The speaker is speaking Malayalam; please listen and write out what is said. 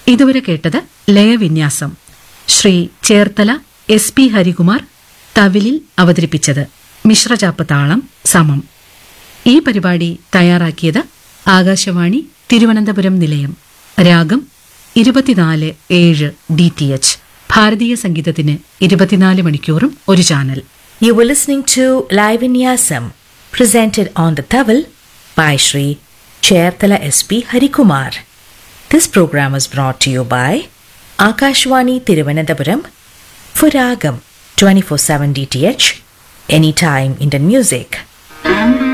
ഇതുവരെ കേട്ടത് ലയവിന്യാസം. ശ്രീ ചേർത്തല SP ഹരികുമാർ തവിലിൽ അവതരിപ്പിച്ചത്. മിശ്രചാപ്പ് താളം സമം. ഈ പരിപാടി തയ്യാറാക്കിയത് ആകാശവാണി തിരുവനന്തപുരം നിലയം. രാഗം 24/7 DTH. ഭാരതീയ സംഗീതത്തിന് 24 മണിക്കൂറും ഒരു channel. You were listening to Live Vinyasam, presented on the Tawil by Shri Cherthala SP Harikumar. This program was brought to you by Akashwani Thiruvananthapuram for Ragam 24/7 DTH, anytime Indian music.